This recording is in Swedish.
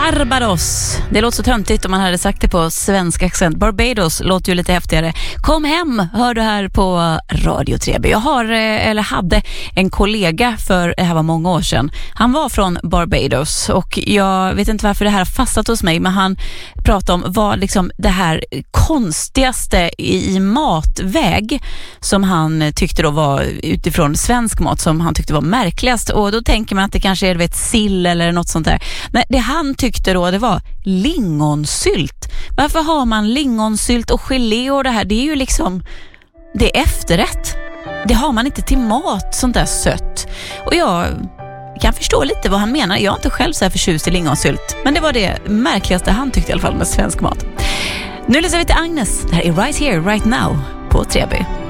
Barbados. Det låter så töntigt om man hade sagt det på svensk accent. Barbados låter ju lite häftigare. Kom hem, hör du här på Radio 3B. Jag hade en kollega för, det här var många år sedan. Han var från Barbados och jag vet inte varför det här har fastnat hos mig, men han pratade om vad liksom det här konstigaste i matväg som han tyckte då var utifrån svensk mat som han tyckte var märkligast. Och då tänker man att det kanske är sill eller något sånt där. Men det han tyckte då, det var lingonsylt. Varför har man lingonsylt och gelé och det här? Det är ju liksom, det är efterrätt. Det har man inte till mat, sånt där sött. Och jag kan förstå lite vad han menar. Jag är inte själv så här förtjust i lingonsylt. Men det var det märkligaste han tyckte i alla fall med svensk mat. Nu läser vi till Agnes. Det här är Right Here, Right Now på 3B.